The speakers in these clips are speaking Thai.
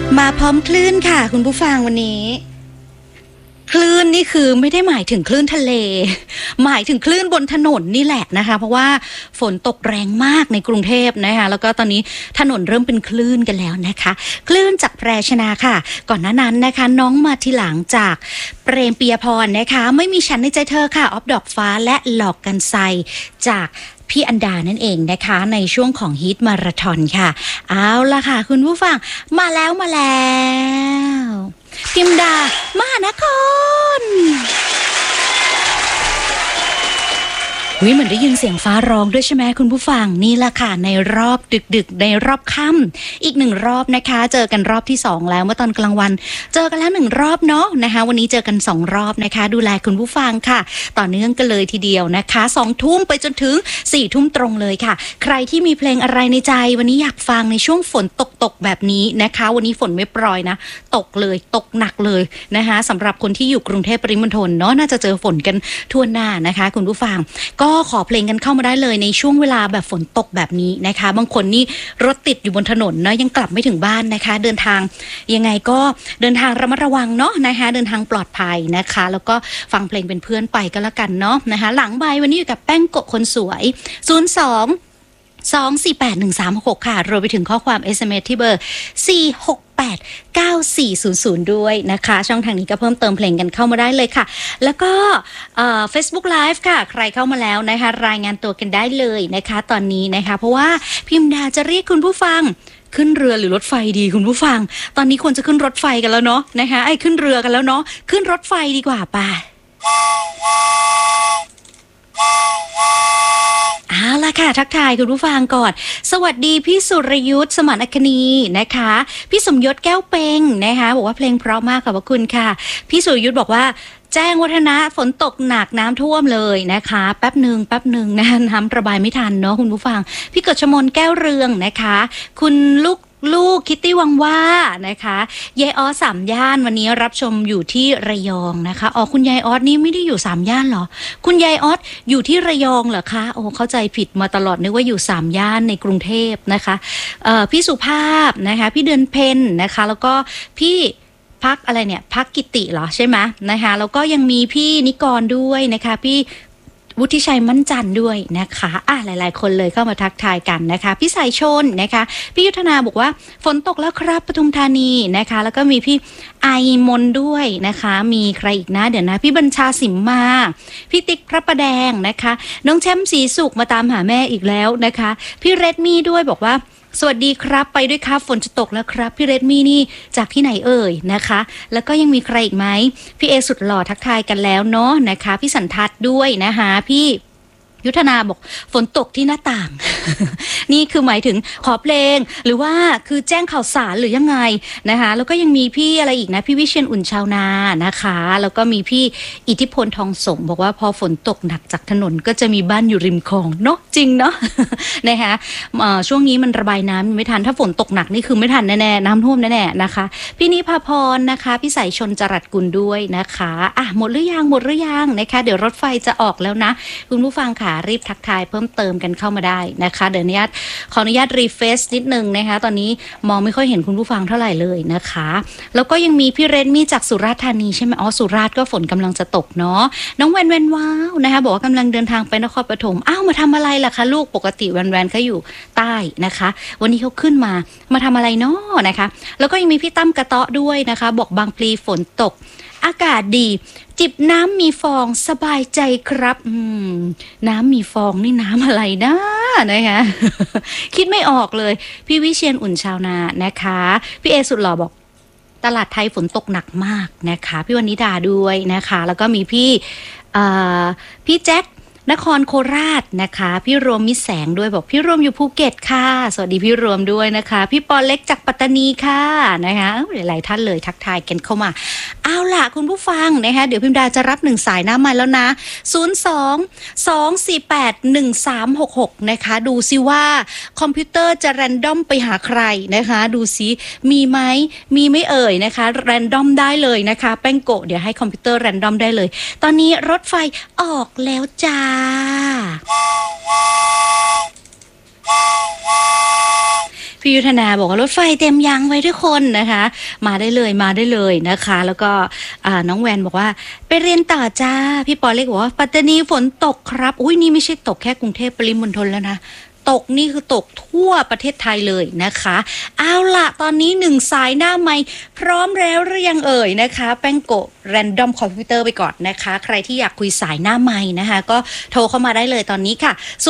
มาพร้อมคลื่นค่ะคุณผู้ฟังวันนี้คลื่นนี่คือไม่ได้หมายถึงคลื่นทะเลหมายถึงคลื่นบนถนนนี่แหละนะคะเพราะว่าฝนตกแรงมากในกรุงเทพนะคะแล้วก็ตอนนี้ถนนเริ่มเป็นคลื่นกันแล้วนะคะคลื่นจากแพรชนาค่ะก่อนหน้านั้นนะคะน้องมาทีหลังจากเปรมปียพรนะคะไม่มีฉันในใจเธอค่ะออฟดอกฟ้าและหลอกกันไซจากพี่อันดานั่นเองนะคะในช่วงของฮิตมาราธอนค่ะเอาล่ะค่ะคุณผู้ฟังมาแล้วพิมดามหานครเหมือนได้ยินเสียงฟ้าร้องด้วยใช่ไหมคุณผู้ฟังนี่แหละค่ะในรอบดึกในรอบค่ำอีก1 รอบนะคะเจอกันรอบที่2แล้วเมื่อตอนกลางวันเจอกันแล้ว1 รอบเนาะนะคะวันนี้เจอกัน2 รอบนะคะดูแลคุณผู้ฟังค่ะต่อเนื่องกันเลยทีเดียวนะคะ20 ทุ่มไปจนถึง4 ทุ่มตรงเลยค่ะใครที่มีเพลงอะไรในใจวันนี้อยากฟังในช่วงฝนตกแบบนี้นะคะวันนี้ฝนไม่โปรยนะตกเลยตกหนักเลยนะคะสำหรับคนที่อยู่กรุงเทพปริมณฑลเนาะน่าจะเจอฝนกันทั่วหน้านะคะคุณผู้ฟังก็ขอเพลงกันเข้ามาได้เลยในช่วงเวลาแบบฝนตกแบบนี้นะคะบางคนนี่รถติดอยู่บนถนนเนาะยังกลับไม่ถึงบ้านนะคะเดินทางยังไงก็เดินทางระมัดระวังเนาะนะคะเดินทางปลอดภัยนะคะแล้วก็ฟังเพลงเป็นเพื่อนไปก็แล้วกันเนาะนะคะหลังใบวันนี้อยู่กับแป้งโกะคนสวย02-248-1366ค่ะรวมไปถึงข้อความ SMS ที่เบอร์4689400ด้วยนะคะช่องทางนี้ก็เพิ่มเติมเพลงกันเข้ามาได้เลยค่ะแล้วก็Facebook Live ค่ะใครเข้ามาแล้วนะคะรายงานตัวกันได้เลยนะคะตอนนี้นะคะเพราะว่าพิมดาจะเรียกคุณผู้ฟังขึ้นเรือหรือรถไฟดีคุณผู้ฟังตอนนี้ควรจะขึ้นรถไฟกันแล้วเนาะนะคะขึ้นเรือกันแล้วเนาะขึ้นรถไฟดีกว่าป่ะเอาล่ะค่ะทักทายคุณผู้ฟังก่อนสวัสดีพี่สุรยุทธสมานอัคนีนะคะพี่สมยศแก้วเปงนะคะบอกว่าเพลงเพราะมากขอบพระคุณค่ะพี่สุรยุทธบอกว่าแจ้งวัฒนะฝนตกหนักน้ำท่วมเลยนะคะแป๊บหนึ่งนะน้ำระบายไม่ทันเนาะคุณผู้ฟังพี่กฤษมนแก้วเรืองนะคะคุณลูกคิตตี้วังว่านะคะยายออส3 ย่านวันนี้รับชมอยู่ที่ระยองนะคะอ๋อคุณยายออสนี่ไม่ได้อยู่3 ย่านเหรอคุณยายออสอยู่ที่ระยองเหรอคะโอ้เข้าใจผิดมาตลอดนึกว่าอยู่3 ย่านในกรุงเทพนะคะพี่สุภาพนะคะพี่เดือนเพ็ญนะคะแล้วก็พี่พักอะไรเนี่ยพักกิติเหรอใช่ไหมนะคะแล้วก็ยังมีพี่นิกรด้วยนะคะพี่วุฒิชัยมั่นจันทร์ด้วยนะคะหลายๆคนเลยเข้ามาทักทายกันนะคะพี่สายชนนะคะพี่ยุทธนาบอกว่าฝนตกแล้วครับปทุมธานีนะคะแล้วก็มีพี่ไอมนด้วยนะคะมีใครอีกนะเดี๋ยวนะพี่บัญชาสิมมาพี่ติ๊กพระประแดงนะคะน้องแชมป์ศรีสุขมาตามหาแม่อีกแล้วนะคะพี่เรดมี่ด้วยบอกว่าสวัสดีครับไปด้วยครับฝนจะตกแล้วครับพี่เรดมี่นี่จากที่ไหนเอ่ยนะคะแล้วก็ยังมีใครอีกไหมพี่เอสุดหล่อทักทายกันแล้วเนาะนะคะพี่สันทัดด้วยนะคะพี่ยุทธนาบอกฝนตกที่หน้าต่าง นี่คือหมายถึงขอเพลงหรือว่าคือแจ้งข่าวสารหรือยังไงนะคะแล้วก็ยังมีพี่อะไรอีกนะพี่วิเชียรอุ่นชาวนานะคะแล้วก็มีพี่อิทธิพลทองสมบอกว่าพอฝนตกหนักจากถนนก็จะมีบ้านอยู่ริมคลองเนาะจริงเนาะ นะคะช่วงนี้มันระบายน้ำไม่ทันถ้าฝนตกหนักนี่คือไม่ทันแน่ๆน้ำท่วมแน่ๆนะคะพี่นิพาพรนะคะพี่สายชนจรัสกุลด้วยนะคะหมดหรือยังนะคะเดี๋ยวรถไฟจะออกแล้วนะคุณผู้ฟังค่ะรีบทักทายเพิ่มเติมกันเข้ามาได้นะคะเดี๋ยวขออนุญาตรีเฟซนิดนึงนะคะตอนนี้มองไม่ค่อยเห็นคุณผู้ฟังเท่าไหร่เลยนะคะแล้วก็ยังมีพี่เรนมี่จากสุราษฎร์ธานีใช่ไหมอ๋อสุราษฎร์ก็ฝนกำลังจะตกเนาะน้องแวนว้าวนะคะบอกว่ากำลังเดินทางไปนครปฐมมาทำอะไรล่ะคะลูกปกติแวนเขาอยู่ใต้นะคะวันนี้เขาขึ้นมาทำอะไรเนาะนะคะแล้วก็ยังมีพี่ตั้มกระเตาะด้วยนะคะบอกบางพลีฝนตกอากาศดีจิบน้ำมีฟองสบายใจครับน้ำมีฟองนี่น้ำอะไรนะนะคะ คิดไม่ออกเลยพี่วิเชียรอุ่นชาวนานะคะพี่เอสุดหล่อบอกตลาดไทยฝนตกหนักมากนะคะพี่วนิดาด้วยนะคะแล้วก็มีพี่แจ็คนครโคราชนะคะพี่รวมมิตรแสงด้วยบอกพี่รวมอยู่ภูเก็ตค่ะสวัสดีพี่รวมด้วยนะคะพี่ปอเล็กจากปัตตานีค่ะนะคะหลายท่านเลยทักทายกันเข้ามาเอาล่ะคุณผู้ฟังนะคะเดี๋ยวพิมดาจะรับ1 สายหน้าไมค์แล้วนะ02-248-1366นะคะดูซิว่าคอมพิวเตอร์จะแรนดอมไปหาใครนะคะดูซิมีไหมมีไม่เอ่ยนะคะแรนดอมได้เลยนะคะแป้งโกะเดี๋ยวให้คอมพิวเตอร์แรนดอมได้เลยตอนนี้รถไฟออกแล้วจ้าพี่ยุทธนาบอกว่ารถไฟเต็มยังไว้ทุกคนนะคะมาได้เลยนะคะแล้วก็น้องแวนบอกว่าไปเรียนต่อจ้าพี่ปอเล็กบอกว่าปัตตานีฝนตกครับอุ้ยนี่ไม่ใช่ตกแค่กรุงเทพปริมณฑลแล้วนะตกนี่คือตกทั่วประเทศไทยเลยนะคะเอาล่ะตอนนี้1สายหน้าไมค์พร้อมแล้วหรือยังเอ่ยนะคะแป้งโกะแรนดอมคอมพิวเตอร์ไปก่อนนะคะใครที่อยากคุยสายหน้าไมค์นะคะก็โทรเข้ามาได้เลยตอนนี้ค่ะ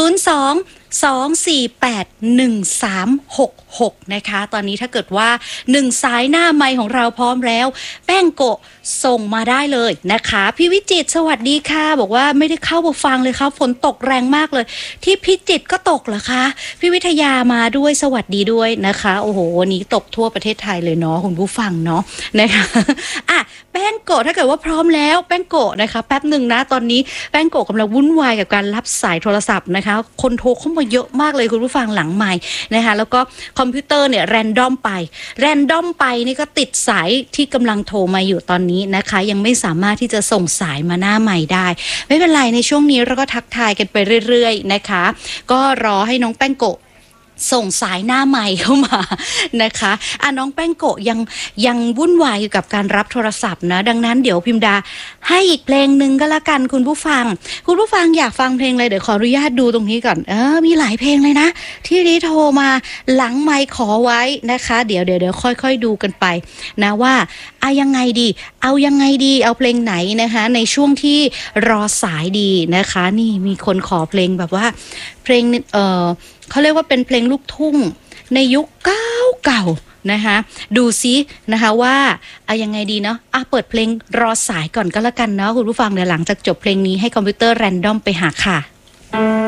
02-248-1366นะคะตอนนี้ถ้าเกิดว่า1สายหน้าไมค์ของเราพร้อมแล้วแป้งโกะส่งมาได้เลยนะคะพี่วิจิตรสวัสดีค่ะบอกว่าไม่ได้เข้ามาฟังเลยครับฝนตกแรงมากเลยที่พิจิตรก็ตกเหรอคะพี่วิทยามาด้วยสวัสดีด้วยนะคะโอ้โหวันนี้ตกทั่วประเทศไทยเลยเนาะคุณผู้ฟังเนาะนะคะอ่ะแป้งโกะถ้าเกิดว่าพร้อมแล้วแป้งโกะนะคะแป๊บหนึ่งนะตอนนี้แป้งโกะกำลังวุ่นวายกับการรับสายโทรศัพท์นะคะคนโทรเข้ามาเยอะมากเลยคุณผู้ฟังหลังไมค์นะคะแล้วก็คอมพิวเตอร์เนี่ยแรนดอมไปนี่ก็ติดสายที่กำลังโทรมาอยู่ตอนนี้นะคะยังไม่สามารถที่จะส่งสายมาหน้าไมค์ได้ไม่เป็นไรในช่วงนี้เราก็ทักทายกันไปเรื่อยๆนะคะก็รอให้น้องแป้งโกะส่งสายหน้าไมค์เข้ามานะคะน้องแป้งโกะยังวุ่นวายอยู่กับการรับโทรศัพท์นะดังนั้นเดี๋ยวพิมดาให้อีกเพลงหนึ่งก็แล้วกันคุณผู้ฟังอยากฟังเพลงอะไรเดี๋ยวขออนุญาตดูตรงนี้ก่อนมีหลายเพลงเลยนะที่นี้โทรมาหลังไมค์ขอไว้นะคะเดี๋ยวค่อยๆดูกันไปนะว่าเอายังไงดีเอาเพลงไหนนะคะในช่วงที่รอสายดีนะคะนี่มีคนขอเพลงแบบว่าเพลงเขาเรียกว่าเป็นเพลงลูกทุ่งในยุคเก่านะคะดูซินะคะว่ายังไงดีเนาะเปิดเพลงรอสายก่อนก็แล้วกันเนาะคุณผู้ฟังเดี๋ยวหลังจากจบเพลงนี้ให้คอมพิวเตอร์แรนดอมไปหาค่ะ